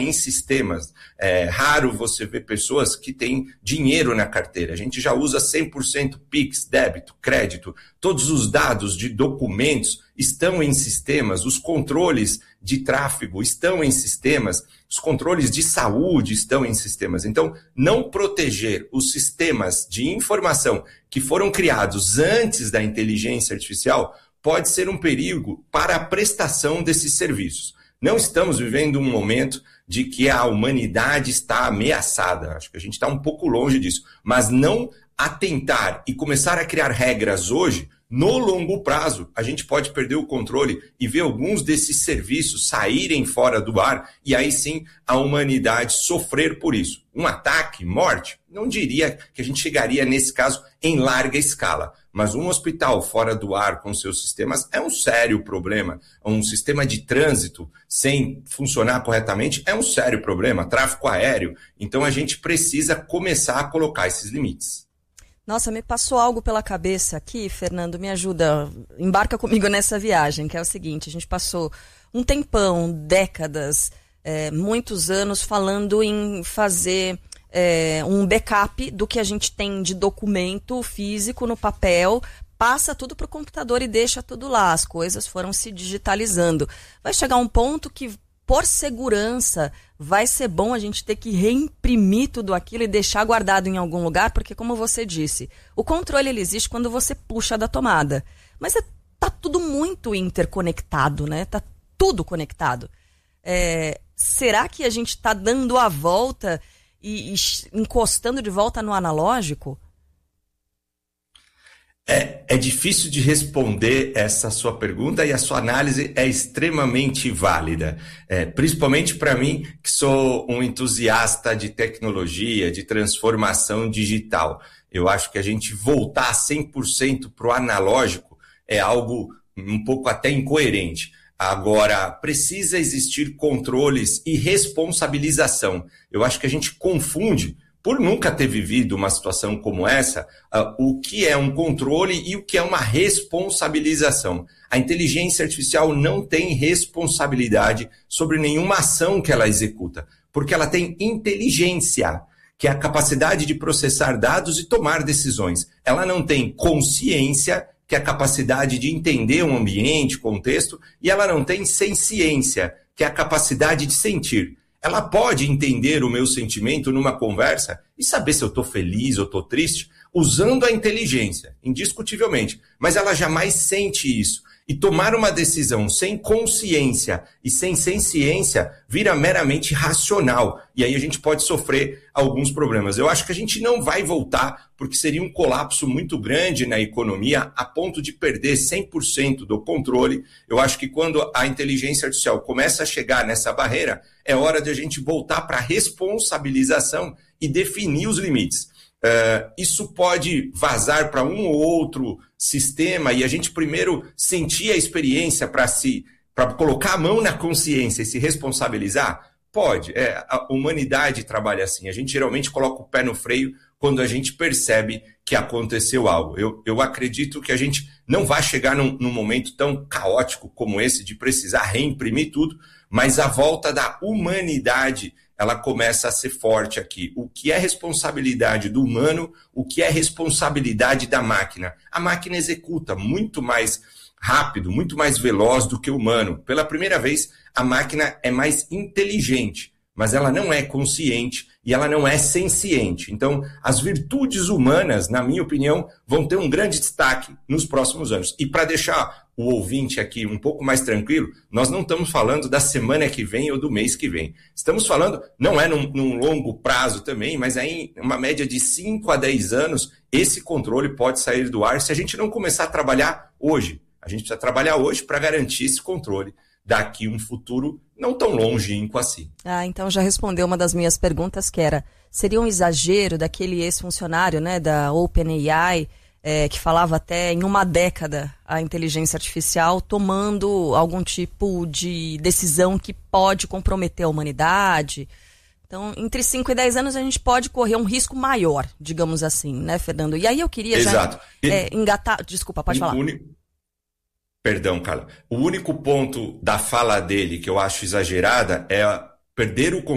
em sistemas. É raro você ver pessoas que têm dinheiro na carteira. A gente já usa 100% Pix, débito, crédito. Todos os dados de documentos estão em sistemas, os controles de tráfego estão em sistemas, os controles de saúde estão em sistemas. Então, não proteger os sistemas de informação que foram criados antes da inteligência artificial pode ser um perigo para a prestação desses serviços. Não estamos vivendo um momento de que a humanidade está ameaçada. Acho que a gente está um pouco longe disso. Mas não atentar e começar a criar regras hoje, no longo prazo, a gente pode perder o controle e ver alguns desses serviços saírem fora do ar e aí sim a humanidade sofrer por isso. Um ataque, morte, não diria que a gente chegaria nesse caso em larga escala, mas um hospital fora do ar com seus sistemas é um sério problema. Um sistema de trânsito sem funcionar corretamente é um sério problema, tráfego aéreo. Então a gente precisa começar a colocar esses limites. Nossa, me passou algo pela cabeça aqui, Fernando, me ajuda, embarca comigo nessa viagem, que é o seguinte, a gente passou um tempão, décadas, muitos anos falando em fazer um backup do que a gente tem de documento físico no papel, passa tudo para o computador e deixa tudo lá, as coisas foram se digitalizando. Vai chegar um ponto que, por segurança, vai ser bom a gente ter que reimprimir tudo aquilo e deixar guardado em algum lugar, porque, como você disse, o controle ele existe quando você puxa da tomada. Mas tá tudo muito interconectado, né? Tá tudo conectado. Será que a gente está dando a volta e encostando de volta no analógico? É difícil de responder essa sua pergunta e a sua análise é extremamente válida. Principalmente para mim, que sou um entusiasta de tecnologia, de transformação digital. Eu acho que a gente voltar 100% para o analógico é algo um pouco até incoerente. Agora, precisa existir controles e responsabilização. Eu acho que a gente confunde, por nunca ter vivido uma situação como essa, o que é um controle e o que é uma responsabilização. A inteligência artificial não tem responsabilidade sobre nenhuma ação que ela executa, porque ela tem inteligência, que é a capacidade de processar dados e tomar decisões. Ela não tem consciência, que é a capacidade de entender um ambiente, contexto, e ela não tem senciência, que é a capacidade de sentir. Ela pode entender o meu sentimento numa conversa e saber se eu estou feliz ou estou triste, usando a inteligência, indiscutivelmente. Mas ela jamais sente isso. E tomar uma decisão sem consciência e sem ciência vira meramente racional. E aí a gente pode sofrer alguns problemas. Eu acho que a gente não vai voltar, porque seria um colapso muito grande na economia, a ponto de perder 100% do controle. Eu acho que quando a inteligência artificial começa a chegar nessa barreira, é hora de a gente voltar para a responsabilização e definir os limites. Isso pode vazar para um ou outro sistema e a gente primeiro sentir a experiência para colocar a mão na consciência e se responsabilizar? Pode. A humanidade trabalha assim. A gente geralmente coloca o pé no freio quando a gente percebe que aconteceu algo. Eu acredito que a gente não vai chegar num momento tão caótico como esse de precisar reimprimir tudo, mas a volta da humanidade ela começa a ser forte aqui. O que é responsabilidade do humano, o que é responsabilidade da máquina? A máquina executa muito mais rápido, muito mais veloz do que o humano. Pela primeira vez, a máquina é mais inteligente, mas ela não é consciente e ela não é senciente. Então, as virtudes humanas, na minha opinião, vão ter um grande destaque nos próximos anos. E para deixar o ouvinte aqui um pouco mais tranquilo, nós não estamos falando da semana que vem ou do mês que vem. Estamos falando, não é num longo prazo também, mas aí em uma média de 5 a 10 anos, esse controle pode sair do ar se a gente não começar a trabalhar hoje. A gente precisa trabalhar hoje para garantir esse controle daqui um futuro não tão longínquo assim. Então já respondeu uma das minhas perguntas, que era, seria um exagero daquele ex-funcionário, né, da OpenAI, que falava até em uma década a inteligência artificial tomando algum tipo de decisão que pode comprometer a humanidade. Então, entre 5 e 10 anos a gente pode correr um risco maior, digamos assim, né, Fernando? E aí eu queria Exato. engatar... Desculpa, pode falar. Perdão, Carla. O único ponto da fala dele que eu acho exagerada é perder o